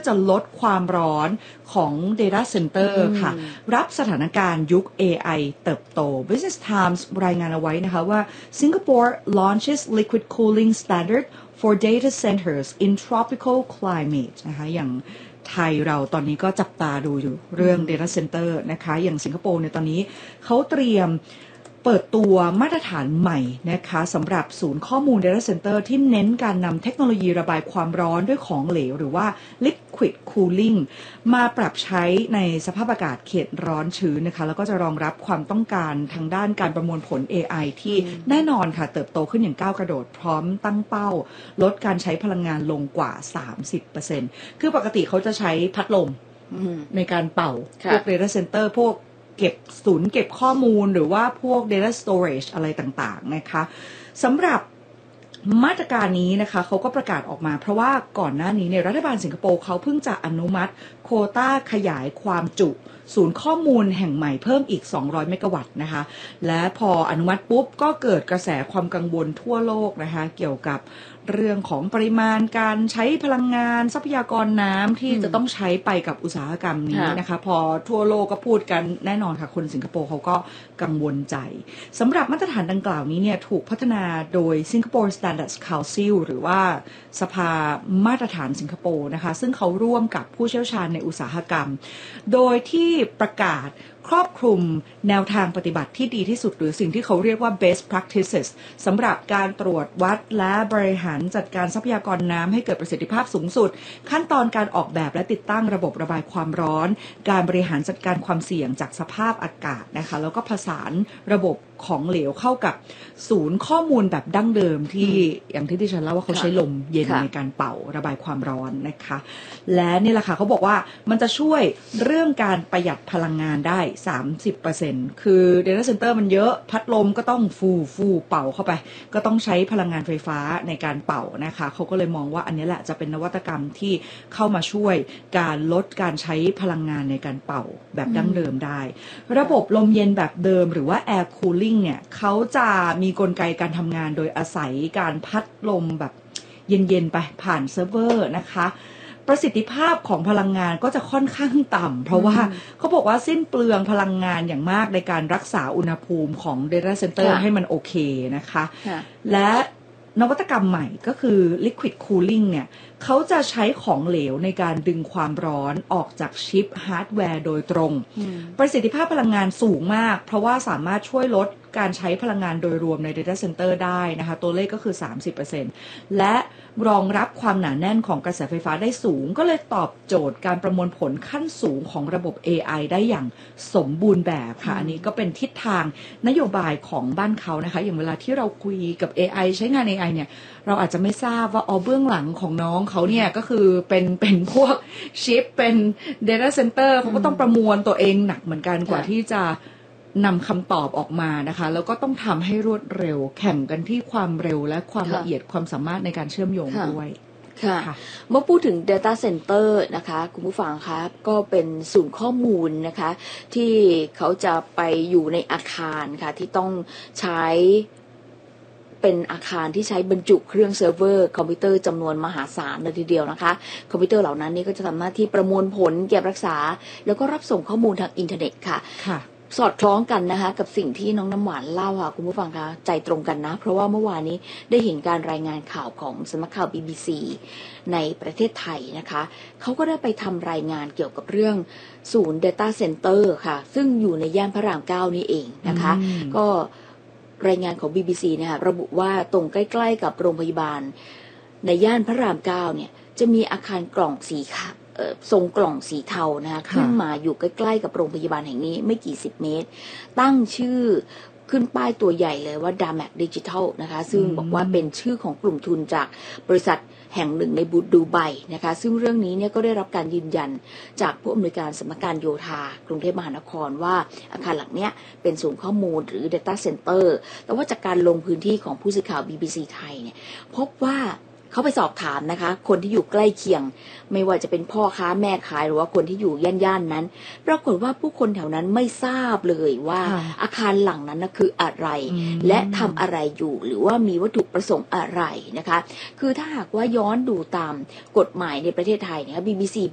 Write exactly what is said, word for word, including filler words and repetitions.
จะลดความร้อนของ Data Center ค่ะรับสถานการณ์ยุค เอ ไอ เติบโต Business Times รายงานเอาไว้นะคะว่า Singapore launches liquid cooling standard for data centers in tropical climate นะคะอย่างไทยเราตอนนี้ก็จับตาดูอยู่เรื่อง Data Center นะคะอย่างสิงคโปร์ในตอนนี้เขาเตรียมเปิดตัวมาตรฐานใหม่นะคะสำหรับศูนย์ข้อมูล Data Center ที่เน้นการนำเทคโนโลยีระบายความร้อนด้วยของเหลวหรือว่า Liquid Cooling มาปรับใช้ในสภาพอากาศเขตร้อนชื้นนะคะแล้วก็จะรองรับความต้องการทางด้านการประมวลผล เอ ไอ ที่แน่นอนค่ะเติบโตขึ้นอย่างก้าวกระโดดพร้อมตั้งเป้าลดการใช้พลังงานลงกว่า สามสิบเปอร์เซ็นต์ คือปกติเขาจะใช้พัดลมในการเป่าพวก Data Center พวกเก็บศูนย์เก็บข้อมูลหรือว่าพวก data storage อะไรต่างๆนะคะสำหรับมาตรการนี้นะคะเขาก็ประกาศออกมาเพราะว่าก่อนหน้านี้เนี่ยรัฐบาลสิงคโปร์เขาเพิ่งจะอนุมัติโควต้าขยายความจุศูนย์ข้อมูลแห่งใหม่เพิ่มอีกสองร้อยเมกะวัตต์นะคะและพออนุมัติปุ๊บก็เกิดกระแสความกังวลทั่วโลกนะคะเกี่ยวกับเรื่องของปริมาณการใช้พลังงานทรัพยากรน้ำที่จะต้องใช้ไปกับอุตสาหกรรมนี้นะคะพอทั่วโลกก็พูดกันแน่นอนค่ะคนสิงคโปร์เขาก็กังวลใจสำหรับมาตรฐานดังกล่าวนี้เนี่ยถูกพัฒนาโดย Singapore Standards Council หรือว่าสภามาตรฐานสิงคโปร์นะคะซึ่งเขาร่วมกับผู้เชี่ยวชาญในอุตสาหกรรมโดยที่ประกาศครอบคลุมแนวทางปฏิบัติที่ดีที่สุดหรือสิ่งที่เขาเรียกว่า best practices สำหรับการตรวจวัดและบริหารจัดการทรัพยากรน้ำให้เกิดประสิทธิภาพสูงสุดขั้นตอนการออกแบบและติดตั้งระบบระบายความร้อนการบริหารจัดการความเสี่ยงจากสภาพอากาศนะคะแล้วก็ผสานระบบของเหลวเข้ากับศูนย์ข้อมูลแบบดั้งเดิมที่อย่างที่ดิฉันเล่าว่าเขาใช้ลมเย็นในการเป่าระบายความร้อนนะคะและนี่แหละค่ะเขาบอกว่ามันจะช่วยเรื่องการประหยัดพลังงานได้ สามสิบเปอร์เซ็นต์ คือ Data Center มันเยอะพัดลมก็ต้องฟูฟูเป่าเข้าไปก็ต้องใช้พลังงานไฟฟ้าในการเป่านะคะเขาก็เลยมองว่าอันนี้แหละจะเป็นนวัตกรรมที่เข้ามาช่วยการลดการใช้พลังงานในการเป่าแบบดั้งเดิมได้ระบบลมเย็นแบบเดิมหรือว่า Air Cooling เนี่ยเขาจะมีกลไกการทำงานโดยอาศัยการพัดลมแบบเย็นๆไปผ่านเซิร์ฟเวอร์นะคะประสิทธิภาพของพลังงานก็จะค่อนข้างต่ำเพราะว่าเขาบอกว่าสิ้นเปลืองพลังงานอย่างมากในการรักษาอุณหภูมิของ Data Center ให้มันโอเคนะคะและนวัตกรรมใหม่ก็คือ Liquid Cooling เนี่ยเขาจะใช้ของเหลวในการดึงความร้อนออกจากชิปฮาร์ดแวร์โดยตรงประสิทธิภาพพลังงานสูงมากเพราะว่าสามารถช่วยลดการใช้พลังงานโดยรวมใน Data Center ได้นะคะตัวเลขก็คือ สามสิบเปอร์เซ็นต์ และรองรับความหนาแน่นของกระแสไฟฟ้าได้สูงก็เลยตอบโจทย์การประมวลผลขั้นสูงของระบบ เอ ไอ ได้อย่างสมบูรณ์แบบค่ะอันนี้ก็เป็นทิศทางนโยบายของบ้านเขานะคะอย่างเวลาที่เราคุยกับ เอ ไอ ใช้งาน เอ ไอ เนี่ยเราอาจจะไม่ทราบว่าเอาเบื้องหลังของน้องเขาเนี่ยก็คือเป็นเป็นพวกชิปเป็น Data Center เขาก็ต้องประมวลตัวเองหนักเหมือนกันกว่าที่จะนำคำตอบออกมานะคะแล้วก็ต้องทำให้รวดเร็วแข่งกันที่ความเร็วและความละเอียดความสามารถในการเชื่อมโยงด้วยค่ะเมื่อพูดถึง Data Center นะคะคุณผู้ฟังคะก็เป็นศูนย์ข้อมูลนะคะที่เขาจะไปอยู่ในอาคารค่ะที่ต้องใช้เป็นอาคารที่ใช้บรรจุเครื่องเซิร์ฟเวอร์คอมพิวเตอร์จำนวนมหาศาลเลยทีเดียวนะคะคอมพิวเตอร์เหล่านั้นนี่ก็จะทำหน้าที่ประมวลผลเก็บรักษาแล้วก็รับส่งข้อมูลทางอินเทอร์เน็ตค่ะสอดคล้องกันนะคะกับสิ่งที่น้องน้ำหวานเล่าค่ะคุณผู้ฟังคะใจตรงกันนะเพราะว่าเมื่อวานนี้ได้เห็นการรายงานข่าวของสำนักข่าว บี บี ซี ในประเทศไทยนะคะเขาก็ได้ไปทำรายงานเกี่ยวกับเรื่องศูนย์ Data Center ค่ะซึ่งอยู่ในย่านพระรามเก้านี่เองนะคะก็รายงานของ บี บี ซี นะคะระบุว่าตรงใกล้ๆกับโรงพยาบาลในย่านพระรามเก้าเนี่ยจะมีอาคารกล่องสีค่ะทรงกล่องสีเทานะคะขึ้นมาอยู่ใกล้ๆกับโรงพยาบาลแห่งนี้ไม่กี่สิบเมตรตั้งชื่อขึ้นป้ายตัวใหญ่เลยว่า Damak Digital นะคะซึ่งบอกว่าเป็นชื่อของกลุ่มทุนจากบริษัทแห่งหนึ่งในบูดูไบนะคะซึ่งเรื่องนี้เนี่ยก็ได้รับการยืนยันจากผู้อำนวยการสำนักการโยธากรุงเทพมหานครว่าอาคารหลังเนี้ยเป็นศูนย์ข้อมูลหรือ Data Center แต่ว่าจากการลงพื้นที่ของผู้สื่อข่าว บี บี ซี ไทยเนี่ยพบว่าเขาไปสอบถามนะคะคนที่อยู่ใกล้เคียงไม่ว่าจะเป็นพ่อค้าแม่ขายหรือว่าคนที่อยู่ย่านๆนั้นปรากฏว่าผู้คนแถวนั้นไม่ทราบเลยว่าอาคารหลังนั้นนะคืออะไรและทำอะไรอยู่หรือว่ามีวัตถุประสงค์อะไรนะคะคือถ้าหากว่าย้อนดูตามกฎหมายในประเทศไทยเนี่ย บี บี ซี